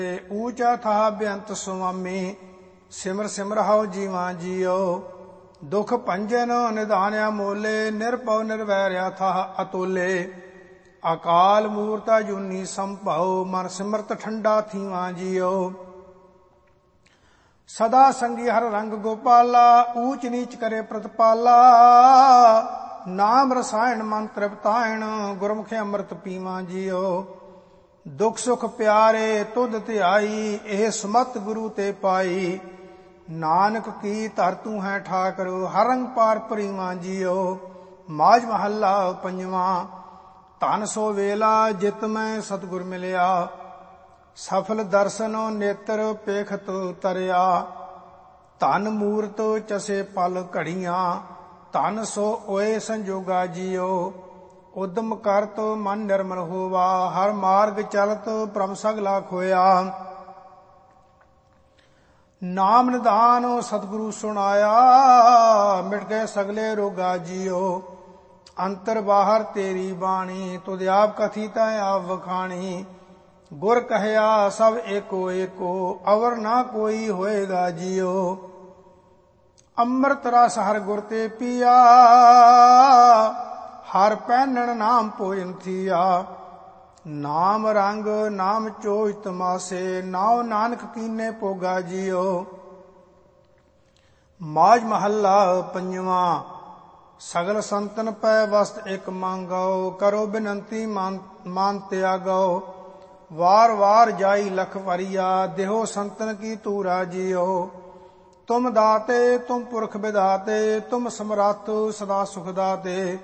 ਊਚਾ ਥਾ ਬੇਅੰਤ ਸੁਆਮੀ, ਸਿਮਰ ਸਿਮਰ ਹਉ ਜੀਵਾਂ ਜੀਓ। ਦੁਖ ਭੰਜਨ ਨਿਧਾਨਿਆ ਮੋਲੇ, ਨਿਰਭਉ ਨਿਰਵੈਰਿਆ ਥਾ ਅਤੁਲੇ। ਅਕਾਲ ਮੂਰਤਾ ਜੂਨੀ ਸੰਭਉ, ਮਨ ਸਿਮਰਤ ਠੰਡਾ ਥੀਵਾਂ ਜੀਓ। ਸਦਾ ਸੰਗੀ ਹਰ ਰੰਗ ਗੋਪਾਲਾ, ਊਚ ਨੀਚ ਕਰੇ ਪ੍ਰਤਪਾਲਾ। ਨਾਮ ਰਸਾਇਣ ਮਨ ਤ੍ਰਿਪਤਾਇਣ, ਗੁਰਮੁਖਿ ਅੰਮ੍ਰਿਤ ਪੀਵਾਂ ਜੀਓ। ਦੁਖ ਸੁਖ ਪਿਆਰੇ ਤੁਧ ਧਿਆਈ, ਇਹ ਸੁਮਤ ਗੁਰੂ ਤੇ ਪਾਈ। ਨਾਨਕ ਕੀ ਧਰ ਤੂੰ ਹੈ ਠਾਕਰ, ਹਰ ਰੰਗ ਪਾਰ ਭਰੀਵਾਂ ਜੀਓ। ਮਾਝ ਮਹੱਲਾ ਪੰਜਵਾਂ। ਧਨ ਸੋ ਵੇਲਾ ਜਿਤ ਮੈਂ ਸਤਿਗੁਰ ਮਿਲਿਆ, ਸਫਲ ਦਰਸ਼ਨ ਨੇਤਰ ਪੇਖਤ ਤਰਿਆ। ਧਨ ਮੂਰਤ ਚਸੇ ਪਲ ਘੜੀਆਂ, ਧਨ ਸੋ ਓਏ ਸੰਜੋਗਾ ਜੀਓ। ਉਦਮ ਕਰਤ ਮਨ ਨਿਰਮਲ ਹੋਵਾ, ਹਰ ਮਾਰਗ ਚਲਤ ਭ੍ਰਮ ਸਗਲਾ ਖੋਇਆ। ਨਾਮ ਨਿਧਾਨ ਸਤਿਗੁਰੂ ਸੁਣਾਇਆ, ਮਿਟ ਗਏ ਸਗਲੇ ਰੋਗਾ ਜੀਓ। ਅੰਤਰ ਬਾਹਰ ਤੇਰੀ ਬਾਣੀ, ਤੁਧ ਆਪ ਕਥਿਤਾ ਆਪ ਵਖਾਣੀ। ਗੁਰ ਕਹਿਆ ਸਭ ਏਕੋ ਏਕੋ, ਅਵਰ ਨਾ ਕੋਈ ਹੋਏਗਾ ਜੀਓ। ਅੰਮ੍ਰਿਤ ਰਸ ਹਰ ਗੁਰ ਤੇ ਪੀਆ, ਹਰ ਪਹਿਨਣ ਨਾਮ ਭੋਜਨ ਥੀਆ। ਨਾਮ ਰੰਗ ਨਾਮ ਚੋਜ ਤਮਾਸੇ, ਨਾਉ ਨਾਨਕ ਕੀਨੇ ਭੋਗਾ ਜੀਓ। ਮਾਝ ਮਹੱਲਾ ਪੰਜਵਾਂ। ਸਗਲ ਸੰਤਨ ਪੈ ਵਸਤ ਇਕ ਮੰਗਾਓ, ਕਰੋ ਬਿਨੰਤੀ ਮਾਨ ਤਿਆਗੋ। ਵਾਰ ਵਾਰ ਜਾਈ ਲਖ ਭਰੀਆ, ਦੇਹੋ ਸੰਤਨ ਕੀ ਤੂਰਾ ਜੀਓ। ਤੁਮ ਦਾਤੇ ਤੁਮ ਪੁਰਖ ਵਿਧਾਤੇ, ਤੁਮ ਸਮਰੱਥ ਸਦਾ ਸੁਖ ਦਾਤੇ।